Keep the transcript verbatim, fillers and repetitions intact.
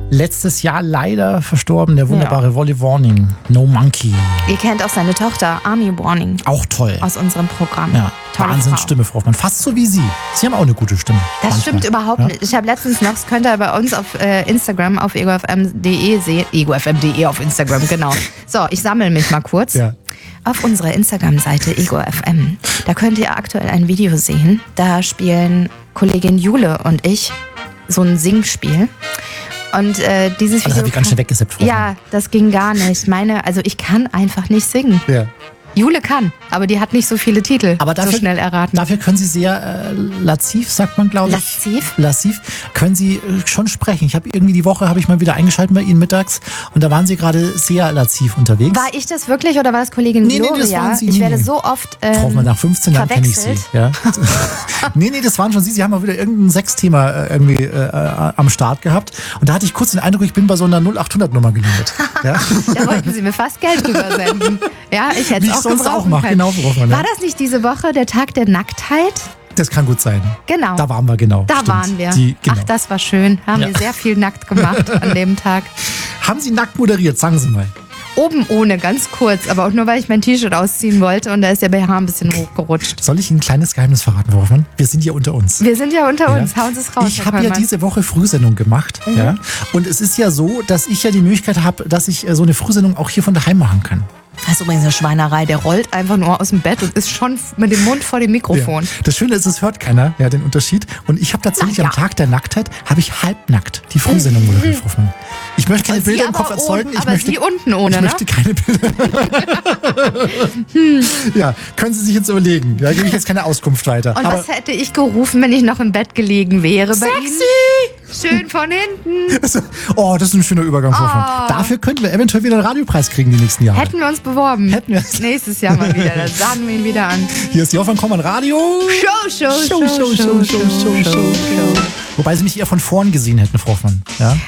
letztes Jahr leider verstorben, der wunderbare ja. Wally Warning, No Monkey. Ihr kennt auch seine Tochter, Army Warning. Auch toll. Aus unserem Programm. Ja, Wahnsinnsstimme, Frau Hoffmann. Fast so wie Sie. Sie haben auch eine gute Stimme. Das manchmal. Stimmt überhaupt ja? nicht. Ich habe letztens noch, das könnt ihr bei uns auf äh, Instagram, auf egofm punkt de sehen. egofm punkt de auf Instagram, genau. So, ich sammle mich mal kurz. Ja. Auf unserer Instagram-Seite egofm, da könnt ihr aktuell ein Video sehen. Da spielen Kollegin Jule und ich so ein Singspiel. Und äh, dieses oh, das Video. habe ich ganz schnell weggesippt. Frau Ja, das ging gar nicht. Meine, also ich kann einfach nicht singen. Ja. Jule kann, aber die hat nicht so viele Titel aber dafür, so schnell erraten. Dafür können Sie sehr äh, lassiv, sagt man, glaube ich. Lassiv? Lassiv. Können Sie äh, schon sprechen. Ich habe irgendwie die Woche, habe ich mal wieder eingeschaltet bei Ihnen mittags und da waren Sie gerade sehr lassiv unterwegs. War ich das wirklich oder war das Kollegin nee, Gloria? Nee, das waren Sie. Ich nee, werde nee. so oft ähm, Frau Hoffmann, nach fünfzehn Jahren kenne ich Sie. Ja. nee, nee, das waren schon Sie. Sie haben mal wieder irgendein Sexthema äh, irgendwie äh, am Start gehabt und da hatte ich kurz den Eindruck, ich bin bei so einer null acht hundert Nummer gelandet. Ja? Da wollten Sie mir fast Geld rübersenden. Ja, ich hätte es auch sonst auch gebrauchen mache. können. Genau, Hoffmann, war das nicht diese Woche der Tag der Nacktheit? Das kann gut sein. Genau. Da waren wir, genau. Da Stimmt. waren wir. Die, genau. Ach, das war schön. Haben ja. wir sehr viel nackt gemacht an dem Tag. Haben Sie nackt moderiert? Sagen Sie mal. Oben ohne, ganz kurz, aber auch nur, weil ich mein T-Shirt ausziehen wollte und da ist der B H ein bisschen hochgerutscht. Soll ich Ihnen ein kleines Geheimnis verraten, Frau Hoffmann? Wir sind ja unter uns. Wir sind ja unter ja. uns, hauen Sie es raus. Ich habe ja diese Woche Frühsendung gemacht. Mhm. Ja. Und es ist ja so, dass ich ja die Möglichkeit habe, dass ich so eine Frühsendung auch hier von daheim machen kann. Das ist übrigens eine Schweinerei. Der rollt einfach nur aus dem Bett und ist schon mit dem Mund vor dem Mikrofon. Ja. Das Schöne ist, es hört keiner, ja, den Unterschied. Und ich habe tatsächlich ja. am Tag der Nacktheit, habe ich halbnackt die Frühsendung moderiert, Frau Hoffmann. Ich möchte keine Bilder im Kopf erzeugen. Ich aber möchte, Sie unten ohne, Ich ne? möchte keine Bilder. hm. Ja, können Sie sich jetzt überlegen. Da gebe ich jetzt keine Auskunft weiter. Und aber was hätte ich gerufen, wenn ich noch im Bett gelegen wäre? Sexy! Bei Ihnen? Schön von hinten. Oh, das ist ein schöner Übergang. Oh. Dafür könnten wir eventuell wieder einen Radiopreis kriegen die nächsten Jahre. Hätten wir uns beworben. Hätten wir Nächstes Jahr mal wieder. Dann sagen wir ihn wieder an. Hier ist die Hoffmann Kommmann Radio. Show, Show, Show, Show, Show, Show, Show, Show, Show. Wobei Sie mich eher von vorn gesehen hätten, Frau Hoffmann. Ja?